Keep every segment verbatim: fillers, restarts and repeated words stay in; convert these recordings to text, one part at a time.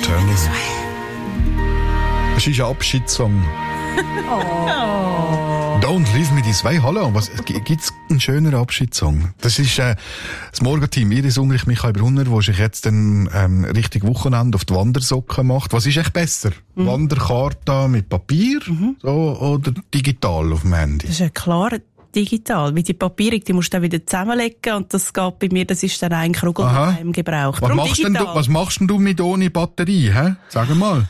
Natürlich. Das ist ein Abschiedssong. Oh. Don't leave me this way. Hallo, was gibt's einen schöneren Abschiedssong? Das ist äh, das Morgenteam Iris Unrich, Michael Brunner, wo sich jetzt dann ähm, richtig Wochenende auf die Wandersocken macht. Was ist echt besser? Mhm. Wanderkarte mit Papier mhm. so, oder digital auf dem Handy? Das ist ja klar digital. Weil die Papiere, die musst du dann wieder zusammenlegen und das geht bei mir, das ist dann eigentlich auch im Gebrauch. Was machst, denn du, was machst denn du mit ohne Batterie? Hä? Sag mal.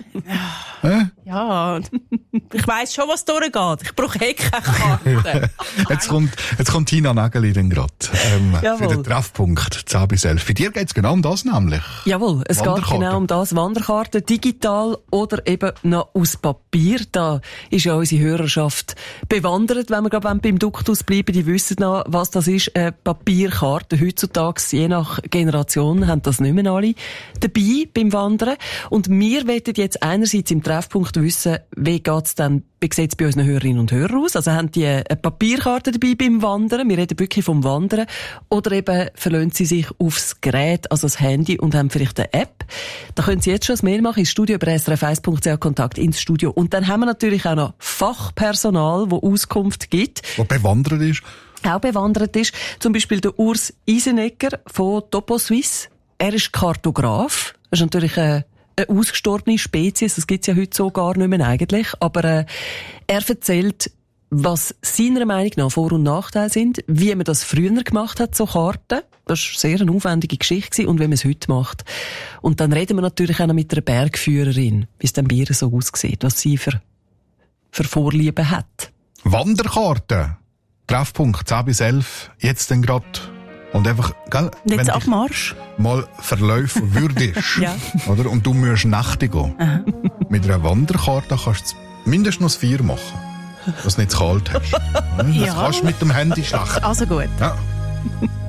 Hä? Ja, ich weiss schon, was durchgeht. Ich brauche eh keine Karte. jetzt, kommt, jetzt kommt Tina Nägeli dann gerade ähm, für den Treffpunkt zehn bis elf. Für dir geht es genau um das nämlich. Jawohl, es geht genau um das. Wanderkarten, digital oder eben noch aus Papier. Da ist ja unsere Hörerschaft bewandert, wenn wir gerade beim Duktus bleiben. Die wissen noch, was das ist. Eine Papierkarte. Heutzutage, je nach Generation, haben das nicht mehr alle dabei beim Wandern. Und wir wollen jetzt einerseits im Treffpunkt wissen, wie geht's denn, wie sieht's bei unseren Hörerinnen und Hörern aus? Also haben die eine Papierkarte dabei beim Wandern? Wir reden wirklich vom Wandern. Oder eben verlassen sie sich aufs Gerät, also das Handy, und haben vielleicht eine App. Da können Sie jetzt schon ein Mail machen ins Studio über s r f eins punkt c h, Kontakt ins Studio. Und dann haben wir natürlich auch noch Fachpersonal, das Auskunft gibt. Wo bewandert ist. Auch bewandert ist. Zum Beispiel der Urs Isenegger von Topo Suisse. Er ist Kartograf. Das ist natürlich eine eine ausgestorbene Spezies, das gibt's ja heute so gar nicht mehr eigentlich, aber äh, er erzählt, was seiner Meinung nach Vor- und Nachteile sind, wie man das früher gemacht hat, so Karten, das war sehr eine aufwendige Geschichte, und wie man es heute macht. Und dann reden wir natürlich auch noch mit einer Bergführerin, wie es dann bei ihr so aussieht, was sie für, für Vorlieben hat. Wanderkarten, Treffpunkt zehn bis elf, jetzt dann gerade. Und einfach, gell, jetzt wenn Abmarsch. Mal verlaufen würdest, ja. oder? Und du musst Nächte gehen. Aha. Mit einer Wanderkarte kannst du mindestens vier machen, dass du nicht zu kalt hast. Das ja. kannst du mit dem Handy schlecht. Also gut. Ja.